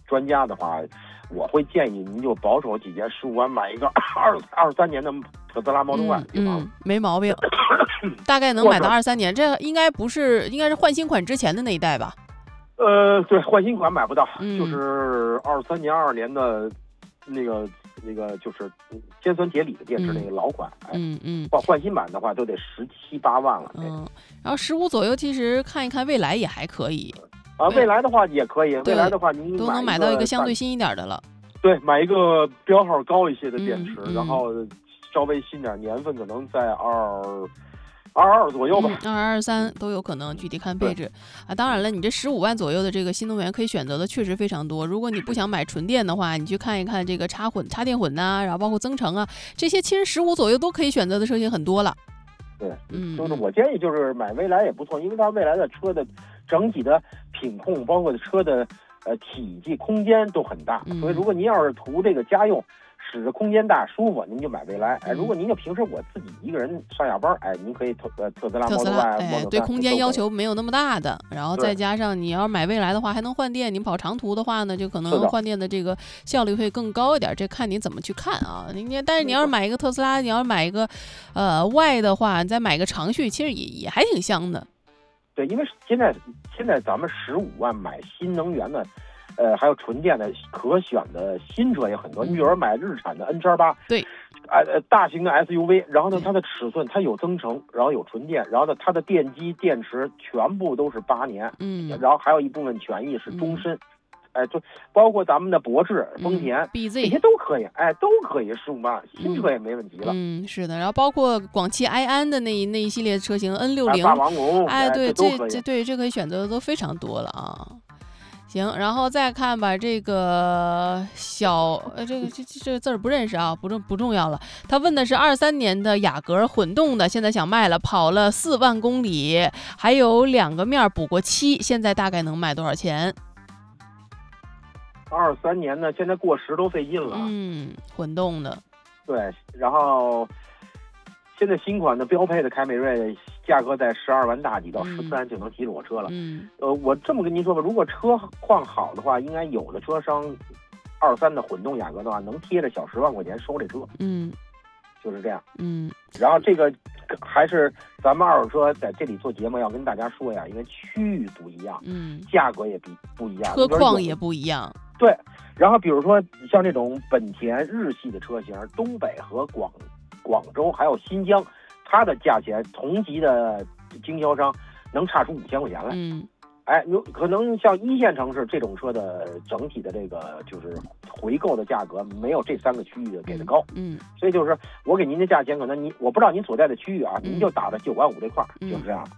专家的话，我会建议您就保守起见，15万买一个23年的特斯拉 Model Y， 没毛病，大概能买到23年，这应该是换新款之前的那一代吧？ 对，换新款买不到，就是23年、22年的那个就是铅酸铁锂的电池那个老款，换新版的话都得17、18万了。 然后15左右，其实看一看蔚来也还可以。 未来的话也可以，未来的话您都能买到一个相对新一点的了。 对，买一个标号高一些的电池，然后稍微新点，年份可能在22左右吧 ，22、23都有可能，具体看配置啊。当然了，你这15万左右的这个新能源可以选择的确实非常多。如果你不想买纯电的话，你去看一看这个插电混呐，然后包括增程啊，这些其实15左右都可以选择的车型很多了。 对，就是我建议就是买蔚来也不错，因为它蔚来的车的整体的品控，包括车的体积、空间都很大，所以如果您要是图这个家用，使着空间大、舒服，您就买蔚来。如果您就平时我自己一个人上下班，您可以特斯拉 Model Y， 对空间要求没有那么大的，然后再加上你要买蔚来的话，还能换电，您跑长途的话呢，就可能换电的这个效率会更高一点，这看你怎么去看啊。但是你要是买一个特斯拉，你要是买一个Y 的话，你再买个长续，其实也还挺香的。 对，因为现在咱们15万买新能源的，还有纯电的可选的新车也很多。你比如说买日产的 N78， 对， 大型的 SUV， 然后呢它的尺寸它有增程，然后有纯电，然后呢它的电机电池全部都是8年，然后还有一部分权益是终身。就包括咱们的博智、丰田、 BZ 这些都可以，都可以15万，新车也没问题了。 是的。然后包括广汽埃安的那一系列车型 N60， 霸王龙， 对， 这可以选择的都非常多了啊。行，然后再看吧，这个这个字儿不认识啊，不重要了。他问的是23年的雅阁混动的，现在想卖了，跑了4万公里，还有2个面补过漆，现在大概能卖多少钱 ？23年呢，现在过10都费劲了。 混动的。 对，然后现在新款的标配的凯美瑞价格在12万大几到13万就能提裸车了。我这么跟您说吧，如果车况好的话，应该有的车商23的混动雅阁的话，能贴着小10万块钱收这车。就是这样。然后这个还是咱们二手车在这里做节目要跟大家说呀，因为区域不一样，价格也不一样， 车况也不一样。 对，然后比如说像这种本田日系的车型，东北和广州还有新疆，它的价钱同级的经销商能差出5000块钱来。有可能像1线城市这种车的整体的这个就是回购的价格没有这3个区域的给的高。所以就是我给您的价钱，可能我不知道您所在的区域啊，您就打到9万5这块，就是这样。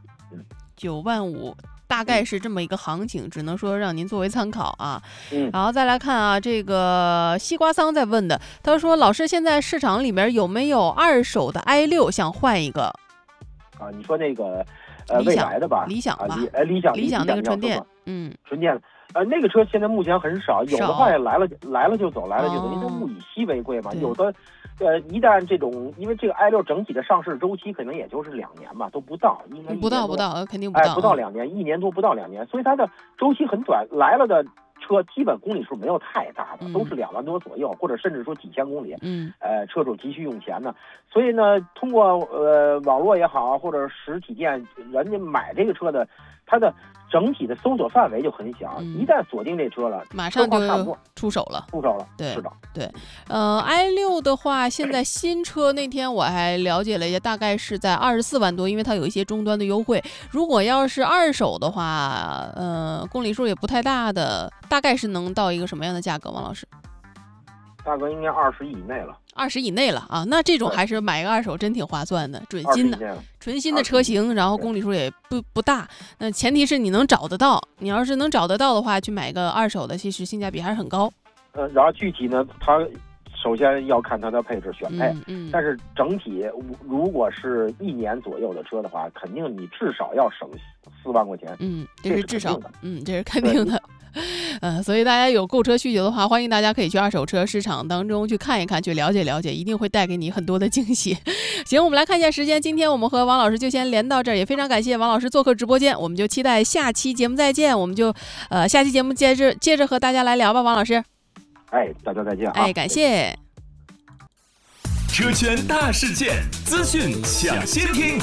9万5。大概是这么一个行情，只能说让您作为参考啊。然后再来看啊，这个西瓜桑在问的，他说：“老师，现在市场里面有没有2手的 i6 想换一个？” 你说那个未来的吧？ 理想吧？ 理想那个纯电， 纯电。那个车现在目前很少，有的话也来了就走，来了就走，因为物以稀为贵嘛。有的，一旦这种，因为这个 i6 整体的上市周期可能也就是2年吧，都不到，应该不到，肯定不到， 不到2年，1年多不到2年，所以它的周期很短。来了的车基本公里数没有太大的，都是2万多左右，或者甚至说几千公里。车主急需用钱呢，所以呢，通过网络也好，或者实体店，人家买这个车的，它的整体的搜索范围就很小。一旦锁定这车了， 马上就出手了。对， 是的， 对。i6 的话，现在新车那天我还了解了一下，大概是在24万多，因为它有一些终端的优惠。如果要是2手的话，公里数也不太大的，大概是能到一个什么样的价格，王老师？ 大概应该20以内了。 20以内了啊，那这种还是买个2手真挺划算的，准新的、纯新的车型，然后公里数也不大。那前提是你能找得到，你要是能找得到的话，去买个2手的，其实性价比还是很高。 然后具体呢，它首先要看它的配置选配，但是整体如果是1年左右的车的话，肯定你至少要省4万块钱。 这是至少，这是肯定的。 所以大家有购车需求的话，欢迎大家可以去二手车市场当中去看一看，去了解了解，一定会带给你很多的惊喜。行，我们来看一下时间，今天我们和王老师就先连到这儿，也非常感谢王老师做客直播间，我们就期待下期节目再见，我们就下期节目接着和大家来聊吧，王老师。 大家再见啊！ 感谢。 车圈大事件，资讯抢先听。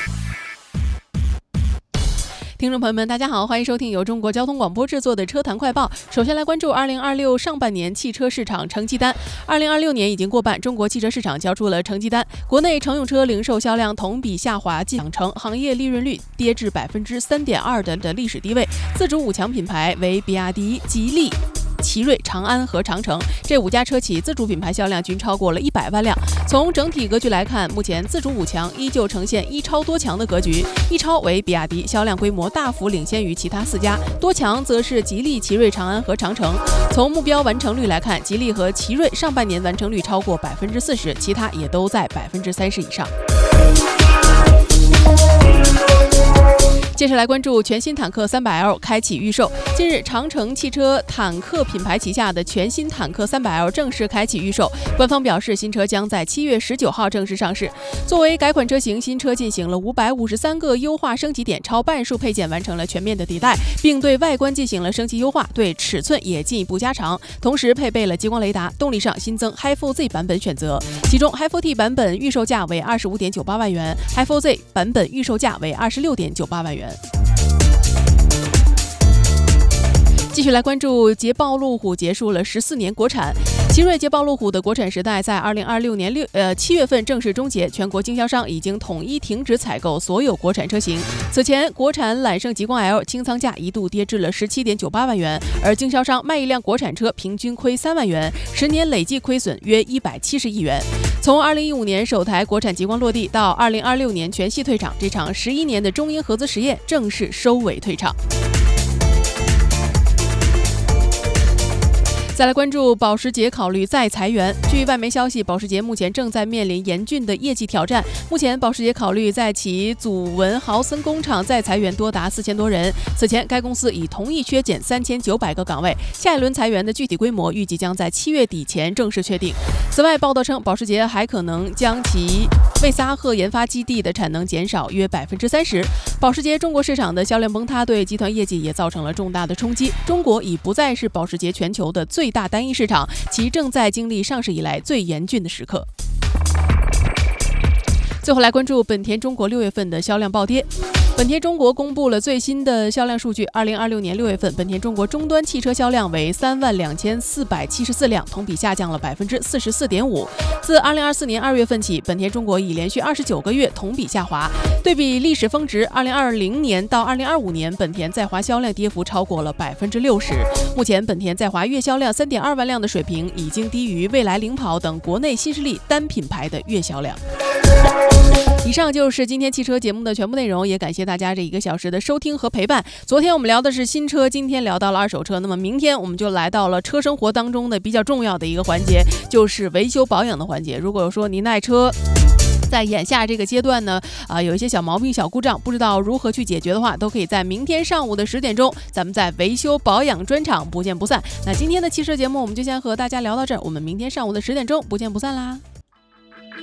听众朋友们，大家好，欢迎收听由中国交通广播制作的车坛快报。首先来关注2026上半年汽车市场成绩单。2026年已经过半，中国汽车市场交出了成绩单。国内乘用车零售销量同比下滑近2成，行业利润率跌至3.2%的历史低位。自主5强品牌为比亚迪、吉利、奇瑞、长安和长城，这5家车企自主品牌销量均超过了100万辆。从整体格局来看，目前自主5强依旧呈现一超多强的格局，一超为比亚迪，销量规模大幅领先于其他4家；多强则是吉利、奇瑞、长安和长城。从目标完成率来看，吉利和奇瑞上半年完成率超过40%，其他也都在30%以上。接下来关注全新坦克 300L 开启预售。近日，长城汽车坦克品牌旗下的全新坦克 300L 正式开启预售。官方表示，新车将在7月19号正式上市。作为改款车型，新车进行了553个优化升级点，超半数配件完成了全面的迭代，并对外观进行了升级优化，对尺寸也进一步加长。同时配备了激光雷达，动力上新增 Hi4Z 版本选择，其中 Hi4T 版本预售价为25.98万元 ，Hi4Z 版本预售价为26.98万元。继续来关注捷豹路虎结束了14年国产。奇瑞捷豹路虎的国产时代在2026年7月份正式终结，全国经销商已经统一停止采购所有国产车型。此前，国产揽胜极光 L 清仓价一度跌至了17.98万元，而经销商卖一辆国产车平均亏3万元，10年累计亏损约170亿元。从2015年首台国产极光落地到2026年全系退场，这场11年的中英合资实验正式收尾退场。再来关注保时捷考虑再裁员。据外媒消息，保时捷目前正在面临严峻的业绩挑战。目前，保时捷考虑在其祖文豪森工厂再裁员多达4000多人。此前，该公司已同意削减3900个岗位。下一轮裁员的具体规模预计将在7月底前正式确定。此外，报道称，保时捷还可能将其魏萨赫研发基地的产能减少约30%。保时捷中国市场的销量崩塌对集团业绩也造成了重大的冲击。中国已不再是保时捷全球的最大单一市场，其正在经历上市以来最严峻的时刻。最后来关注本田中国6月份的销量暴跌。本田中国公布了最新的销量数据，2026年6月份，本田中国终端汽车销量为32474辆，同比下降了44.5%。自2024年2月份起，本田中国已连续29个月同比下滑。对比历史峰值，2020年到2025年，本田在华销量跌幅超过了60%。目前，本田在华月销量3.2万辆的水平，已经低于蔚来、领跑等国内新势力单品牌的月销量。以上就是今天汽车节目的全部内容，也感谢大家这1个小时的收听和陪伴。昨天我们聊的是新车，今天聊到了二手车，那么明天我们就来到了车生活当中的比较重要的一个环节，就是维修保养的环节。如果说您的爱车在眼下这个阶段呢，有一些小毛病、小故障，不知道如何去解决的话，都可以在明天上午的10点钟，咱们在维修保养专场不见不散。那今天的汽车节目我们就先和大家聊到这儿，我们明天上午的10点钟不见不散啦。